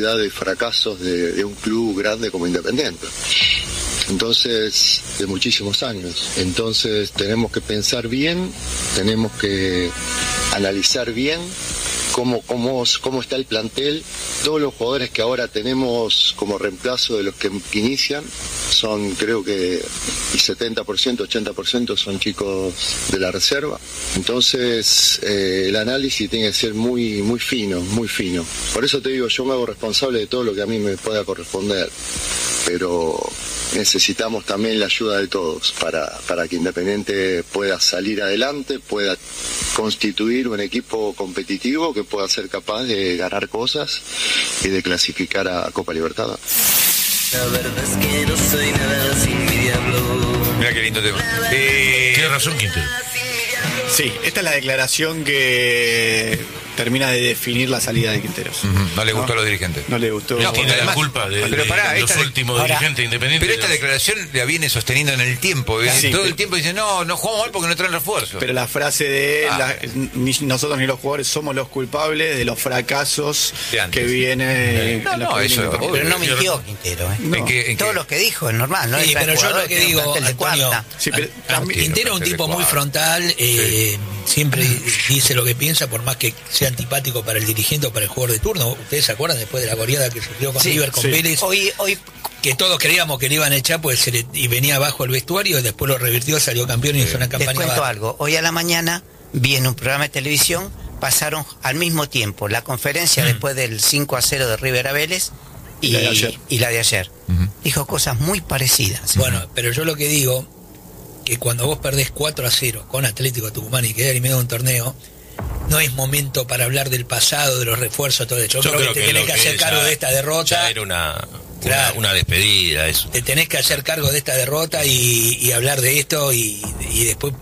cantidad de fracasos de un club grande como Independiente. Entonces, de muchísimos años. Entonces tenemos que pensar bien, tenemos que analizar bien cómo está el plantel. Todos los jugadores que ahora tenemos como reemplazo de los que inician son, creo que el 70%, 80% son chicos de la reserva. Entonces el análisis tiene que ser muy, muy fino, muy fino. Por eso te digo, yo me hago responsable de todo lo que a mí me pueda corresponder, pero necesitamos también la ayuda de todos para que Independiente pueda salir adelante, pueda constituir un equipo competitivo que pueda ser capaz de ganar cosas y de clasificar a Copa Libertadores. La verdad es que no soy nada sin mi diablo. Mira qué lindo tema. Tiene razón, Quintero. Sí, esta es la declaración que termina de definir la salida de Quinteros. No le gustó a los dirigentes. No le gustó. No, Tiene además, la culpa de los últimos dirigentes independientes. Pero esta declaración la viene sosteniendo en el tiempo. Sí, todo el tiempo dice, no jugamos mal porque no traen refuerzo. Pero la frase de ni nosotros ni los jugadores somos los culpables de los fracasos que viene. Pero no mintió Quintero. No. Todo lo que dijo es normal, ¿no? Sí, pero yo lo que digo, Antonio, Sí, pero Quintero es un tipo muy frontal, siempre dice lo que piensa, por más que sea antipático para el dirigente o para el jugador de turno. ¿Ustedes se acuerdan después de la goleada que sufrió con River, con Vélez? Hoy que todos creíamos que le iban a echar pues y venía abajo el vestuario, y después lo revirtió, salió campeón y hizo una campaña. Les cuento algo. Hoy a la mañana vi en un programa de televisión, pasaron al mismo tiempo la conferencia después del 5-0 de River a Vélez y la de ayer. Dijo cosas muy parecidas. Bueno, pero yo lo que digo, que cuando vos perdés 4-0 con Atlético Tucumán y quedás eliminado de un torneo, no es momento para hablar del pasado, de los refuerzos, todo eso. Yo creo que te tenés que hacer cargo de esta derrota. Ya era una despedida, eso. Te tenés que hacer cargo de esta derrota y hablar de esto y después...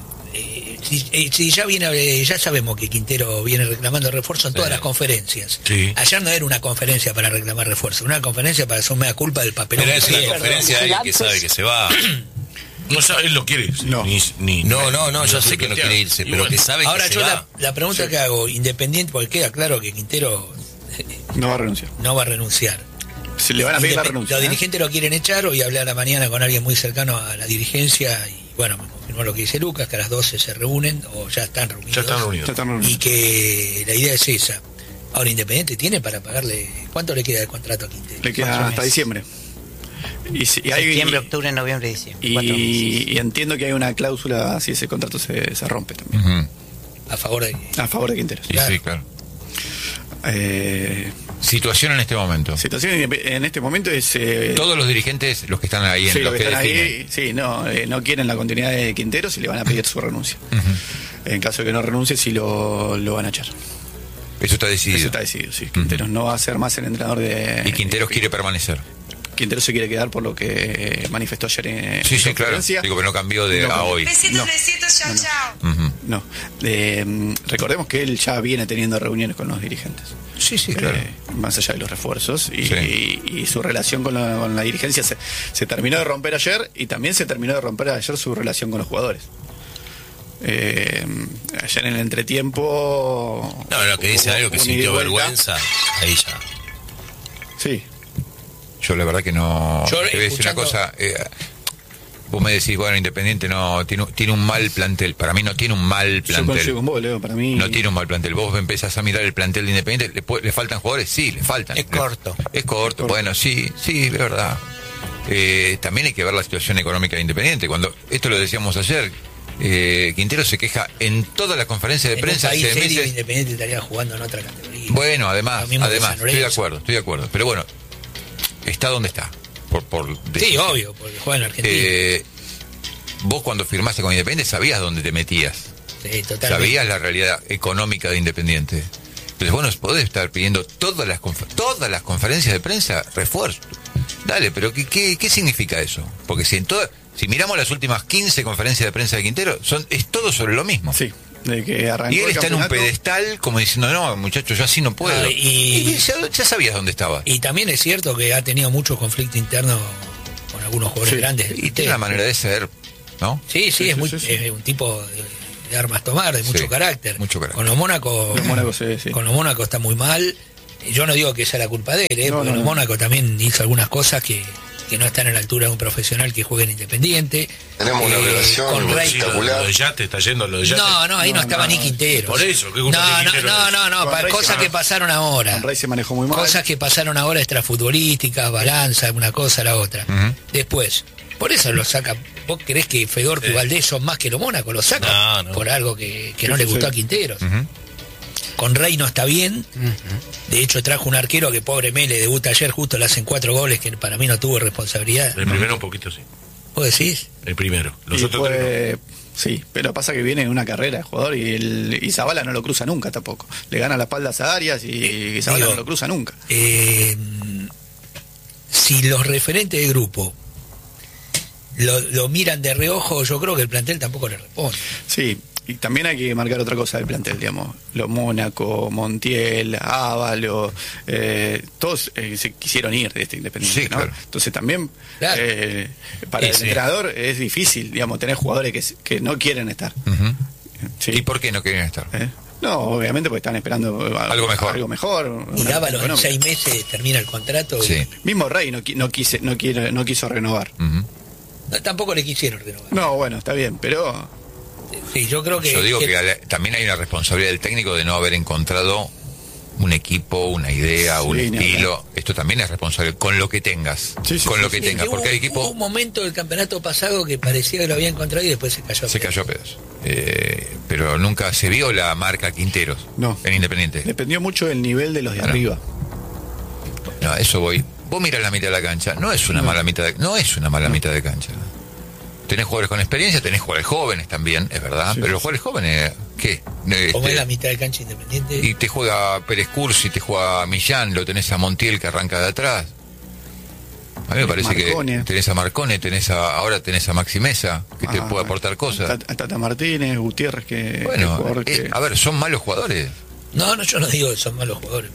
Si ya sabemos que Quintero viene reclamando refuerzo en todas las conferencias. Sí. Ayer no era una conferencia para reclamar refuerzo, una conferencia para hacer mea culpa del papelón. Pero es una conferencia de alguien que sabe que se va. No sabe, él no quiere. No, yo sé que no quiere irse, pero que sabe ahora que se va. La pregunta que hago, Independiente, porque queda claro que Quintero no va a renunciar. Se le van a pedir la renuncia. Los dirigentes lo quieren echar. Hoy hablé a la mañana con alguien muy cercano a la dirigencia y bueno, me confirmó lo que dice Lucas, que a las 12 se reúnen o ya están reunidos. Y que la idea es esa. Ahora Independiente tiene para pagarle, ¿cuánto le queda de contrato a Quintero? Le queda hasta diciembre. Septiembre, octubre, noviembre, diciembre. Y entiendo que hay una cláusula si ese contrato se rompe también. A favor de Quintero. Sí, claro. Situación en este momento. Situación en este momento es... todos los dirigentes, los que están ahí, los que están ahí, no quieren la continuidad de Quintero, si le van a pedir su renuncia. En caso de que no renuncie, si lo van a echar. Eso está decidido. Eso está decidido, sí. Quinteros no va a ser más el entrenador de... Y Quinteros quiere permanecer. Quintero se quiere quedar por lo que manifestó ayer en sí, claro. Digo, pero no cambió a hoy. Besitos, chao. No. Recordemos que él ya viene teniendo reuniones con los dirigentes. Sí, claro. Más allá de los refuerzos. Y su relación con la dirigencia se terminó de romper ayer, y también se terminó de romper ayer su relación con los jugadores. Ayer en el entretiempo... No, que dice algo que sintió vergüenza, ahí ya. Sí. Yo la verdad que no... Te voy a decir una cosa... vos me decís, bueno, Independiente no tiene un mal plantel. Para mí no tiene un mal plantel. Yo coincido con vos, Leo, para mí... No tiene un mal plantel. Vos empezás a mirar el plantel de Independiente, ¿le faltan jugadores? Sí, le faltan. Es corto. Es corto, bueno, sí, es verdad. También hay que ver la situación económica de Independiente. Cuando esto lo decíamos ayer, Quintero se queja en toda la conferencia de prensa. En un país serio, Independiente estaría jugando en otra categoría. Bueno, además, estoy de acuerdo. Pero bueno, está donde está. Sí, obvio, porque juega en Argentina. Vos cuando firmaste con Independiente sabías dónde te metías. Sí, totalmente. Sabías la realidad económica de Independiente. Entonces vos no podés estar pidiendo todas las conferencias de prensa refuerzo. Dale, pero ¿qué significa eso? Porque si miramos las últimas 15 conferencias de prensa de Quintero, es todo sobre lo mismo. Sí. De que arrancó y él está en un pedestal como diciendo, no, muchachos, yo así no puedo. Y ya sabías dónde estaba. Y también es cierto que ha tenido mucho conflicto interno con algunos jugadores grandes. Y tiene una manera de ser, ¿no? Sí, es un tipo de armas tomar, de mucho carácter. Mucho carácter. Con los Mónaco está muy mal. yo no digo que sea la culpa de él, porque en Mónaco también hizo algunas cosas que no están a la altura de un profesional que juega en Independiente. Tenemos una relación espectacular. Lo de Yate, está yendo lo de Yate. Ahí no estaba ni Quinteros. Por eso, ¿qué culpa tiene Quinteros? Cosas que pasaron ahora. Con Rey se manejó muy mal. Cosas que pasaron ahora extrafutbolísticas, balanza, una cosa, la otra. Después, por eso lo saca. ¿Vos creés que Fedorco y Valdés son más que los Mónaco? Lo saca por algo que no le gustó a Quinteros. Con Rey no está bien. De hecho, trajo un arquero que pobre Mele debuta ayer, justo le hacen 4 goles, que para mí no tuvo responsabilidad. El primero un poquito, sí. ¿Vos decís? El primero. Los otros tres no. Sí, pero pasa que viene en una carrera de jugador y Zabala no lo cruza nunca tampoco. Le gana la espalda a Arias y Zabala no lo cruza nunca. Si los referentes de grupo lo miran de reojo, yo creo que el plantel tampoco le responde. Sí. Y también hay que marcar otra cosa del plantel, digamos. Los Mónaco, Montiel, Ávalo, todos se quisieron ir de este Independiente, ¿no? Claro. Entonces también para el entrenador es difícil, digamos, tener jugadores que no quieren estar. ¿Sí? ¿Y por qué no quieren estar? No, obviamente porque están esperando algo mejor. Y Ávalo en 6 meses termina el contrato. Sí. Mismo Rey no quiso renovar. Tampoco le quisieron renovar. No, bueno, está bien, pero... Sí, yo creo que... Yo digo que también hay una responsabilidad del técnico de no haber encontrado un equipo, una idea, un estilo. Esto también es responsable, con lo que tengas. Con lo que tengas, porque hay equipo... Hubo un momento del campeonato pasado que parecía que lo había encontrado y después se cayó a pedazos. Pero nunca se vio la marca Quinteros en Independiente. Dependió mucho del nivel de los de arriba. No, eso voy. Vos mirás la mitad de la cancha, no es una mala mitad de cancha. Tenés jugadores con experiencia, tenés jugadores jóvenes también, es verdad, pero los jugadores jóvenes, ¿qué? Como es la mitad de cancha Independiente. Y te juega Pérez Cursi, te juega Millán, lo tenés a Montiel que arranca de atrás. A mí me parece Marcone. Que tenés a Marcone, ahora tenés a Maxi Mesa, que te puede aportar cosas. A Tata Martínez, Gutiérrez, que... Bueno, a ver, son malos jugadores. No, yo no digo que son malos jugadores.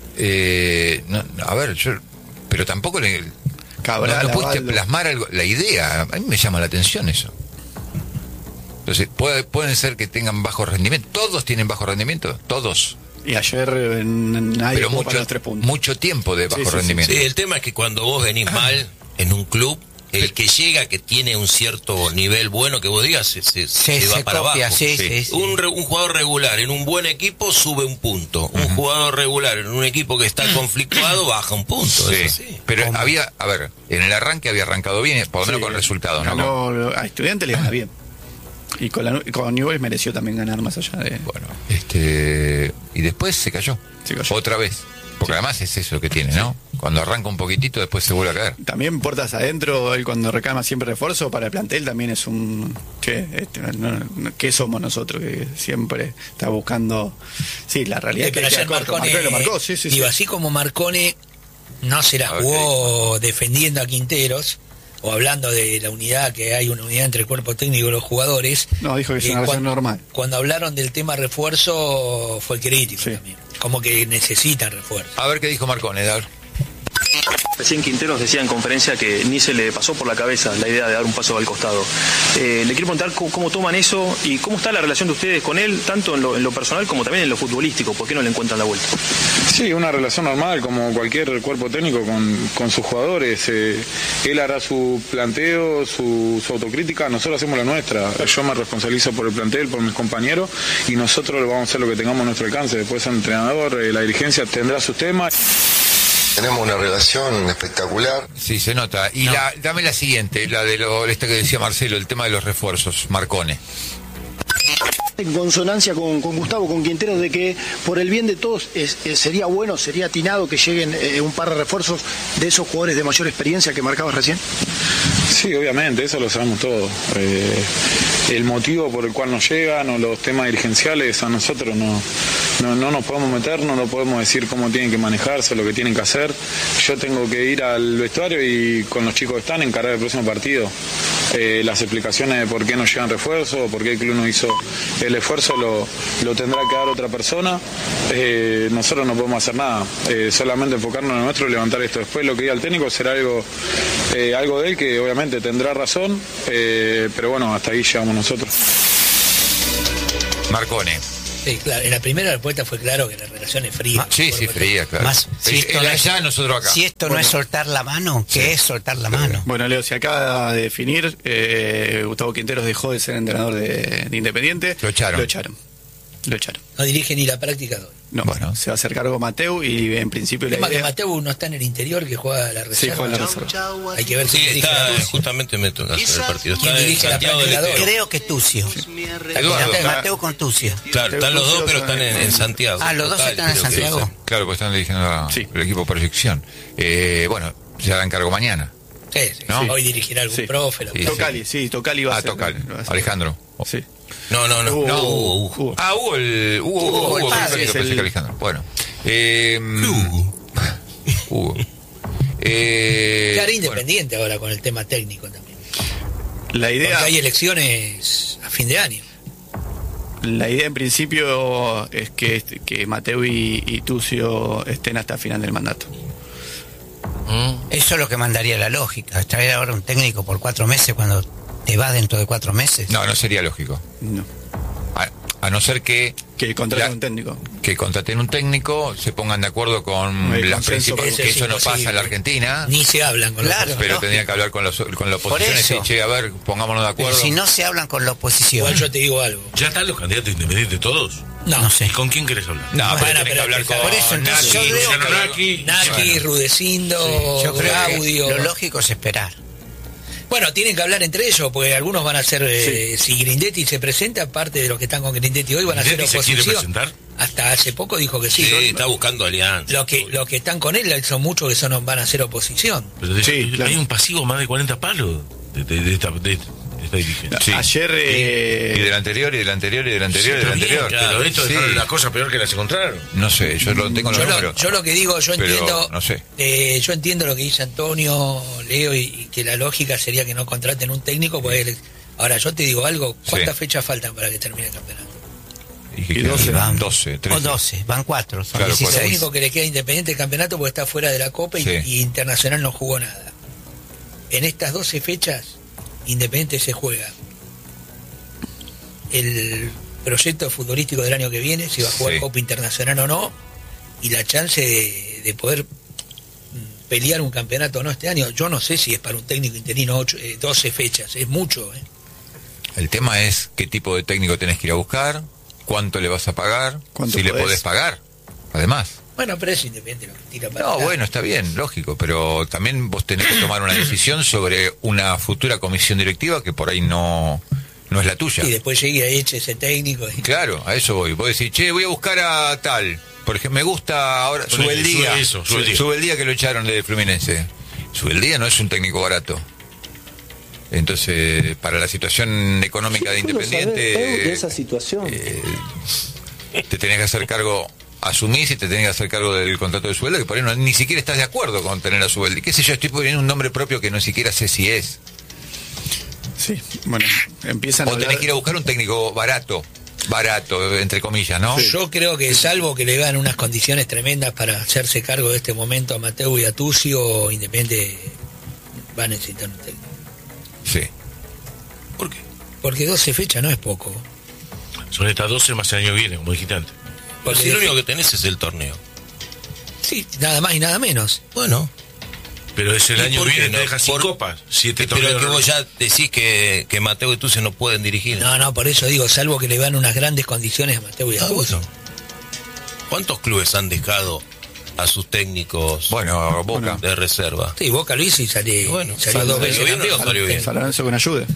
Pero tampoco Cabral, no pudiste plasmar algo, la idea. A mí me llama la atención eso. Entonces, pueden ser que tengan bajo rendimiento. Todos tienen bajo rendimiento, todos. Y ayer nadie jugó para los 3 puntos. Mucho tiempo de bajo rendimiento. Sí, el tema es que cuando vos venís mal en un club, el que llega, que tiene un cierto nivel bueno, que vos digas, se va para abajo. Un jugador regular en un buen equipo sube un punto. Un jugador regular en un equipo que está conflictuado baja un punto. Pero en el arranque había arrancado bien, por lo menos con resultados, ¿no? A Estudiantes le gana bien. Y con Newell's mereció también ganar más allá de... Bueno, y después se cayó. Otra vez. Porque además es eso que tiene, ¿no? Cuando arranca un poquitito, después se vuelve a caer. También puertas adentro, él cuando reclama siempre refuerzo para el plantel también es un... ¿Qué somos nosotros? Que siempre está buscando... Sí, la realidad es que ayer Marcone lo marcó. Digo, así como Marcone no se la jugó defendiendo a Quinteros, o hablando de la unidad, que hay una unidad entre el cuerpo técnico y los jugadores. No, dijo que es una relación normal. Cuando hablaron del tema refuerzo, fue crítico también. Como que necesitan refuerzo. A ver qué dijo Marcone, Dar. Recién Quinteros decía en conferencia que ni se le pasó por la cabeza la idea de dar un paso al costado. Le quiero preguntar cómo toman eso y cómo está la relación de ustedes con él, tanto en lo personal como también en lo futbolístico. ¿Por qué no le encuentran la vuelta? Sí, una relación normal, como cualquier cuerpo técnico con sus jugadores. Él hará su planteo, su autocrítica, nosotros hacemos la nuestra. Yo me responsabilizo por el plantel, por mis compañeros, y nosotros vamos a hacer lo que tengamos a nuestro alcance. Después el entrenador, la dirigencia tendrá sus temas. Tenemos una relación espectacular. Sí, se nota. Y dame la siguiente, la de que decía Marcelo, el tema de los refuerzos, Marcone. En consonancia con Gustavo, con Quinteros, de que por el bien de todos sería bueno, sería atinado que lleguen un par de refuerzos de esos jugadores de mayor experiencia que marcabas recién. Sí, obviamente, eso lo sabemos todos. El motivo por el cual nos llegan o los temas dirigenciales a nosotros no nos podemos meter, no lo podemos decir cómo tienen que manejarse, lo que tienen que hacer. Yo tengo que ir al vestuario y con los chicos que están encarar el próximo partido. Las explicaciones de por qué no llegan refuerzos, por qué el club no hizo el esfuerzo lo tendrá que dar otra persona. Nosotros no podemos hacer nada, solamente enfocarnos en lo nuestro y levantar esto. Después lo que diga el técnico será algo de él, que obviamente tendrá razón, pero bueno, hasta ahí llegamos nosotros. Marcone, Sí, claro. En la primera respuesta fue claro que la relación es fría. Sí, fría, claro. Más, si esto no es, nosotros acá. Si esto no es soltar la mano, ¿qué es soltar la mano? Bueno, Leo, se acaba de definir, Gustavo Quinteros dejó de ser entrenador de Independiente. Lo echaron. No dirige ni la práctica de hoy. No, bueno, se va a hacer cargo Mateu y en principio la idea... que Mateu no está en el interior, que juega la reserva. Sí, juega la reserva. Hay que ver si está justamente me toca hacer el partido. Está dirige la práctica de hoy. Creo que Tucio. Mateu con Tucio. Claro, están los dos, pero están en Santiago. Los dos están en Santiago. Claro, pues están dirigiendo el equipo proyección. Bueno, se hará encargo mañana. Sí. Hoy dirigirá algún profe. Tocali va a ser. Tocali. Alejandro. Sí. No. Hugo. Hugo Alejandro. Bueno. Hugo. Claro, Independiente ahora con el tema técnico también. La idea... Porque hay elecciones a fin de año. La idea en principio es que Mateu y Tucio estén hasta el final del mandato. Eso es lo que mandaría la lógica. Traer ahora un técnico por 4 meses cuando te va dentro de 4 meses. No sería lógico. No. A no ser que contraten un técnico. Que contraten un técnico, se pongan de acuerdo con las principales, que eso no pasa en la Argentina. Ni se hablan con pero tendrían que hablar con la oposición y decir, che, a ver, pongámonos de acuerdo. Pero si no se hablan con la oposición. Igual yo te digo algo. ¿Ya están los candidatos independientes todos? No sé. ¿Y con quién querés hablar? No, pero tenés que hablar con... Por eso, Naki, Rudecindo, Claudio. Lo lógico es esperar. Bueno, tienen que hablar entre ellos, porque algunos van a ser, si Grindetti se presenta, parte de los que están con Grindetti hoy van a ser oposición. ¿Se quiere presentar? Hasta hace poco dijo que sí. Sí, está buscando alianza. Los que están con él son muchos que van a ser oposición. Pero hay un pasivo más de 40 palos de esta dirigencia. Sí. Ayer... Y del anterior, y del anterior, y del anterior, y del anterior. Pero esto es la cosa peor que las encontraron. No sé, yo lo tengo en los números. Yo lo que digo, entiendo... No sé. Yo entiendo lo que dice Antonio, Leo, y que la lógica sería que no contraten un técnico. Pues ahora, yo te digo algo, ¿cuántas fechas faltan para que termine el campeonato? Y 12, van 12, 13. O 12, van 4, son claro, 16. Lo único que le queda Independiente el campeonato porque está fuera de la Copa y Internacional no jugó nada. En estas 12 fechas, Independiente se juega el proyecto futbolístico del año que viene, si va a jugar Copa Internacional o no, y la chance de poder pelear un campeonato o no este año. Yo no sé si es para un técnico interino 12 fechas, es mucho. El tema es qué tipo de técnico tenés que ir a buscar, cuánto le vas a pagar, si le podés pagar, además. Bueno, pero es Independiente lo que tira para No, bueno, está bien, lógico, pero también vos tenés que tomar una decisión sobre una futura comisión directiva que por ahí no es la tuya. Y después llegue a eche ese técnico. Claro, a eso voy. Vos decís, che, voy a buscar a tal. Por ejemplo, me gusta ahora... Sube el día que lo echaron de Fluminense. Sube el día no es un técnico barato. Entonces, para la situación económica de Independiente... de esa situación. Te tenés que hacer cargo... Asumís y te tenés que hacer cargo del contrato de sueldo, que por ahí ni siquiera estás de acuerdo con tener a Sueldi. ¿Qué sé yo? Estoy poniendo un nombre propio que no siquiera sé si es. Sí, bueno, empiezan o tenés que ir a buscar un técnico barato, entre comillas, ¿no? Sí. Yo creo que salvo que le dan unas condiciones tremendas para hacerse cargo de este momento a Mateu y a Tucio, Independiente va a necesitar un técnico. Sí. ¿Por qué? Porque 12 fechas no es poco. Son estas 12 más el año viene, como dijiste antes. Porque si lo único que tenés es el torneo. Sí, nada más y nada menos. Bueno. Pero es el año viene, te dejas sin copas. 7 pero es que vos ya decís que Mateu y Tucio no pueden dirigir. No, por eso digo, salvo que le dan unas grandes condiciones a Mateu y a Tucio. ¿Cuántos clubes han dejado a sus técnicos Boca de reserva? Sí, Boca lo hizo y salió 2 veces campeón. Salió bien. San Lorenzo con ayuda.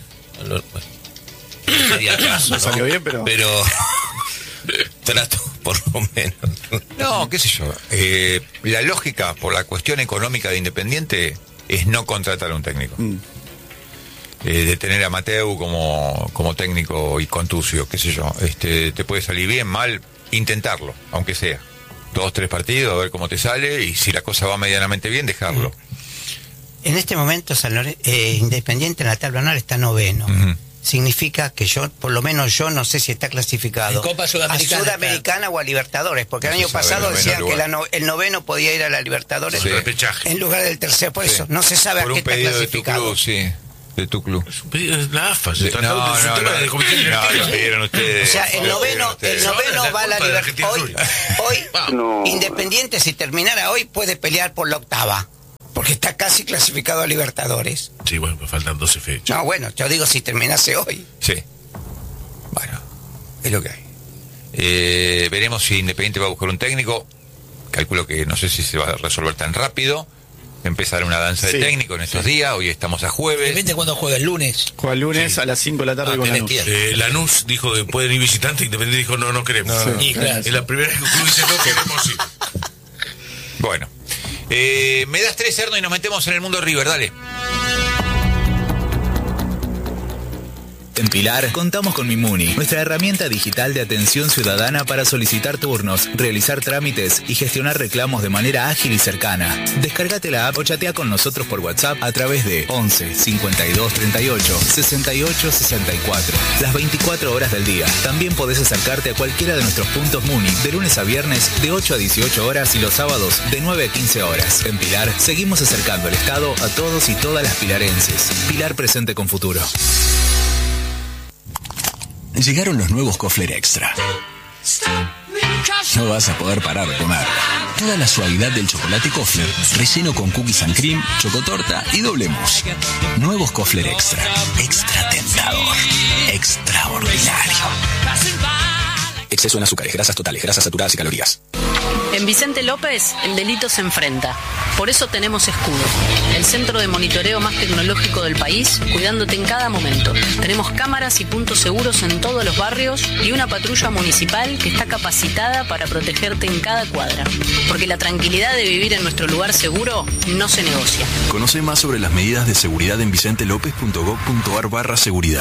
¿no? Salió bien, pero trato por lo menos. No, qué sé yo. La lógica por la cuestión económica de Independiente es no contratar a un técnico. De tener a Mateu como técnico y con Tucio, qué sé yo. Te puede salir bien, mal, intentarlo, aunque sea 2-3 partidos, a ver cómo te sale, y si la cosa va medianamente bien, dejarlo. En este momento Independiente en la tabla anual está 9º. Significa que por lo menos yo no sé si está clasificado Copa a Sudamericana o a Libertadores, porque el año pasado decían que el 9º podía ir a la Libertadores en lugar del tercer, por eso no se sabe por a qué está clasificado. De tu club, sí. de tu club? La AFA. No, pidieron ustedes. O sea, el noveno va a la Libertad. Hoy Independiente, si terminara hoy, puede pelear por la octava. Porque está casi clasificado a Libertadores. Sí, bueno, pues faltan 12 fechas. No, bueno, yo digo si terminase hoy. Sí. Bueno, es lo que hay. Veremos si Independiente va a buscar un técnico. Calculo que no sé si se va a resolver tan rápido. Empezar una danza de técnico en estos días. Hoy estamos a jueves. Depende cuándo juega, el lunes. Juega el lunes a las 5 de la tarde con Lanús. Lanús dijo que pueden ir visitantes, Independiente dijo no queremos. Claro. Es la primera vez que el club dice no queremos ir. Bueno. Me das 3, Erno, y nos metemos en el mundo River, dale. En Pilar contamos con Mimuni, nuestra herramienta digital de atención ciudadana para solicitar turnos, realizar trámites y gestionar reclamos de manera ágil y cercana. Descárgate la app o chatea con nosotros por WhatsApp a través de 11 52 38 68 64. Las 24 horas del día. También podés acercarte a cualquiera de nuestros puntos Muni de lunes a viernes de 8 a 18 horas y los sábados de 9 a 15 horas. En Pilar seguimos acercando el Estado a todos y todas las pilarenses. Pilar presente con futuro. Llegaron los nuevos Kofler Extra. No vas a poder parar de comer. Toda la suavidad del chocolate Kofler, relleno con cookies and cream, chocotorta y doble mousse. Nuevos Kofler Extra. Extra tentador. Extraordinario. Exceso en azúcares, grasas totales, grasas saturadas y calorías. En Vicente López, el delito se enfrenta. Por eso tenemos Escudo, el centro de monitoreo más tecnológico del país, cuidándote en cada momento. Tenemos cámaras y puntos seguros en todos los barrios y una patrulla municipal que está capacitada para protegerte en cada cuadra. Porque la tranquilidad de vivir en nuestro lugar seguro no se negocia. Conoce más sobre las medidas de seguridad en vicentelopez.gov.ar/seguridad.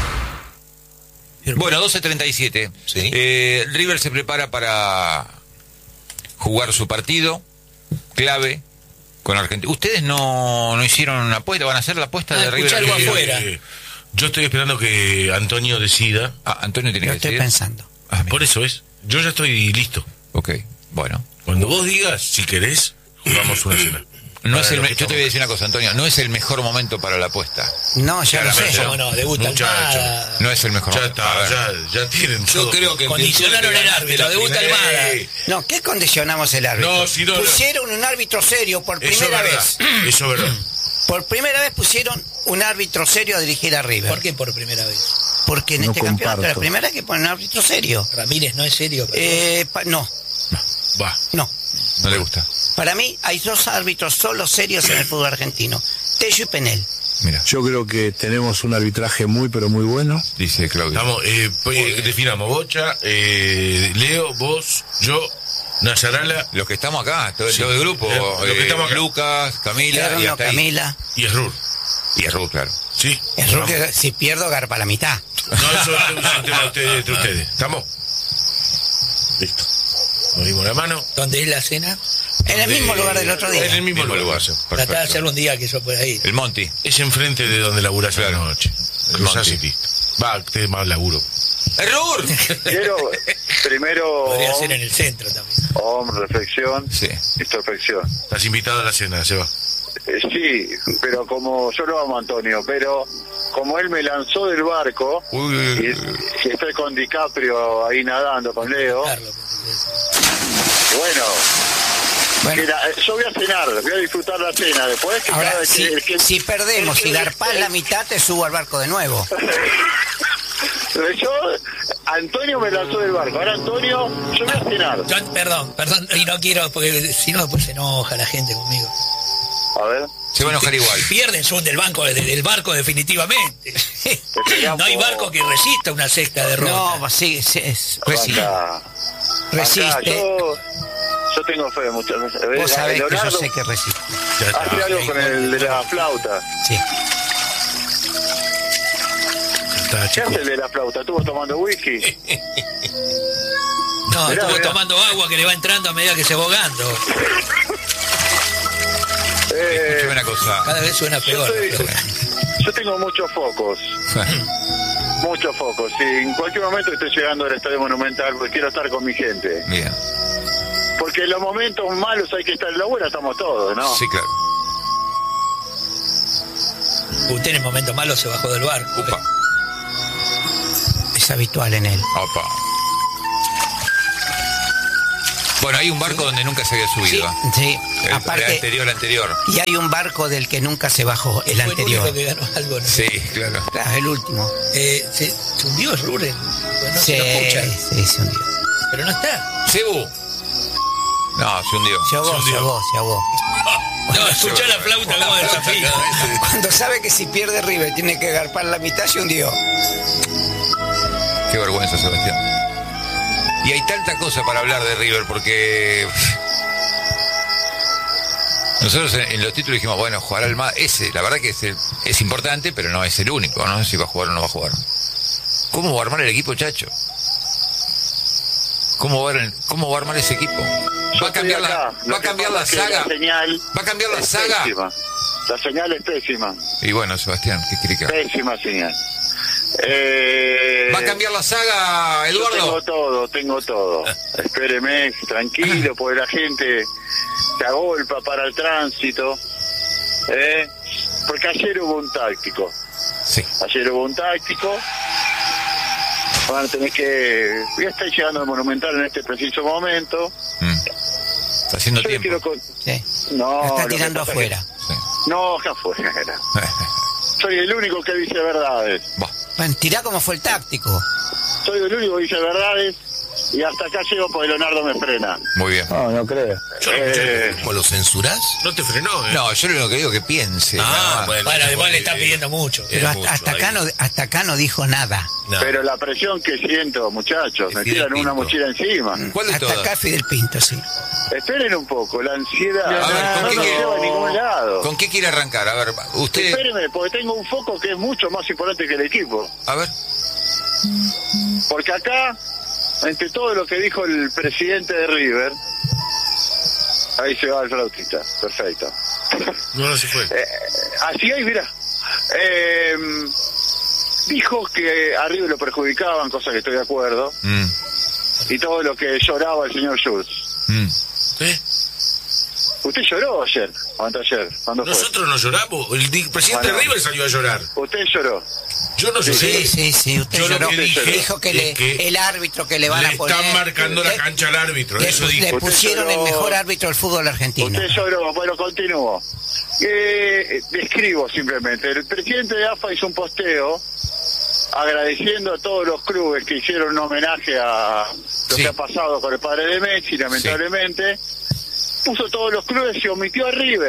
Bueno, 12:37. Sí. River se prepara para jugar su partido clave con Argentina. ¿Ustedes no hicieron una apuesta? ¿Van a hacer la apuesta de River? Algo afuera. Yo estoy esperando que Antonio decida. Antonio tiene que decidir. Estoy pensando. Por eso es. Yo ya estoy listo. Ok, bueno. Cuando vos digas, si querés, jugamos una cena. Yo te voy a decir una cosa, Antonio, no es el mejor momento para la apuesta. No, ya lo sé. No, debuta Almada. No es el mejor momento. Ya tienen todo. Yo creo que condicionaron el árbitro, debuta Almada. No, ¿qué condicionamos el árbitro? Pusieron un árbitro serio por primera vez. Eso es verdad. Por primera vez pusieron un árbitro serio a dirigir a River. ¿Por qué por primera vez? Porque en este campeonato es la primera vez que ponen un árbitro serio. Ramírez no es serio. No. No. No le gusta. Para mí hay 2 árbitros solo serios en el fútbol argentino, Tello y Penel. Mira. Yo creo que tenemos un arbitraje muy, pero muy bueno. Dice Claudio. Estamos, definamos Bocha, Leo, vos, yo, Nayarala. Los que estamos acá, todo el grupo. Los que estamos acá. Lucas, Camila. Y hasta Camila. Y Esrur. Y Esrur, claro. Sí. Esrur que si pierdo garpa la mitad. No, eso es un tema de ustedes. ¿Estamos? Listo. Nos dimos la mano. ¿Dónde es la cena? En el mismo lugar del otro día. En el mismo lugar. Tratá de hacerlo un día que yo pueda ir. El Monty. Es enfrente de donde laburás la noche. El Monty. Va, te más laburo. ¡Error! Quiero primero... Podría ser en el centro también. Reflexión, introspección. Estás invitado a la cena, Seba. Sí, pero como yo lo amo a Antonio, pero como él me lanzó del barco y estoy con DiCaprio ahí nadando con Leo. Bueno, mira, yo voy a cenar, voy a disfrutar la cena. Después que ahora, si perdemos y garpás la mitad, te subo al barco de nuevo. Antonio me lanzó del barco. Ahora Antonio, yo voy a cenar. Perdón, y no quiero, porque si no después se enoja la gente conmigo. A ver. Se va a enojar igual. Pierden, son del barco definitivamente. No hay barco que resista una sexta derrota. No, sí, resiste. Yo tengo fe muchas veces. Vos sabés que yo sé que resiste. Hace algo con el de la flauta. Sí. ¿Qué hace el de la flauta? ¿Estuvo tomando whisky? No, estuvo tomando agua que le va entrando a medida que se va ahogando. Escúchame una cosa. Cada vez suena peor. Yo tengo muchos focos. Muchos focos. Y en cualquier momento estoy llegando al Estadio Monumental porque quiero estar con mi gente. Bien. Porque en los momentos malos hay que estar, en la buena estamos todos, ¿no? Sí, claro. Usted en el momento malo se bajó del barco. Upa. Es habitual en él. Opa. Bueno, hay un barco donde nunca se había subido. Sí. Aparte, el anterior. Y hay un barco del que nunca se bajó, el anterior. El único que ganó algo, ¿no? Sí, claro. Claro, el último. ¿Se hundió Ruren? No se hundió. Pero no está. Cebu. No, se hundió. Se ahogó. No, escuchá la flauta como desafío. Cuando sabe que si pierde River tiene que garpar la mitad, se hundió. Qué vergüenza, Sebastián. Y hay tanta cosa para hablar de River porque nosotros en los títulos dijimos, bueno, jugar al más la verdad que es importante, pero no es el único, no sé si va a jugar o no va a jugar. ¿Cómo va a armar el equipo, Chacho? ¿Cómo va a armar ese equipo? ¿Va a cambiar la saga? ¿Va a cambiar la saga? Pésima. La señal es pésima. Y bueno, Sebastián, ¿qué quiere que haga? Pésima señal. ¿Va a cambiar la saga, Eduardo? Yo tengo todo. Espéreme, tranquilo, porque la gente se agolpa para el tránsito. Porque ayer hubo un táctico. Sí. Van a tener que... Ya está llegando al Monumental en este preciso momento. Está haciendo tiempo. No, está tirando afuera. No, que afuera. Soy el único que dice verdades. Bueno, tirá como fue el táctico. Soy el único que dice verdades y hasta acá llego porque Leonardo me frena. Muy bien. No creo. ¿O lo censurás? No te frenó, No, yo lo que digo que piense. Bueno, además le está pidiendo mucho. Pero hasta acá no dijo nada. No. Pero la presión que siento, muchachos, me tiran una mochila encima. ¿Cuál de hasta todas? acá Fidel Pinto, sí. Esperen un poco, la ansiedad ¿con qué no lleva a ningún lado. ¿Con qué quiere arrancar? A ver, usted... Espérenme, porque tengo un foco que es mucho más importante que el equipo. A ver. Porque acá, entre todo lo que dijo el presidente de River, ahí se va el flautista, perfecto. No se fue. Así hay, mirá. Dijo que a River lo perjudicaban, cosa que estoy de acuerdo, y todo lo que lloraba el señor Schultz. ¿Usted lloró ayer o anteayer? Nosotros no lloramos. El presidente de River salió a llorar. ¿Usted lloró? Yo no lloré. Sí, usted yo lloró. Lo que dije dijo que el árbitro que le van a poner... están marcando la cancha al árbitro. Eso dijo. Le pusieron el mejor árbitro del fútbol argentino. Usted lloró, bueno, continúo. Describo simplemente. El presidente de AFA hizo un posteo agradeciendo a todos los clubes que hicieron un homenaje a lo que ha pasado con el padre de Messi, lamentablemente. Puso todos los clubes y omitió a River.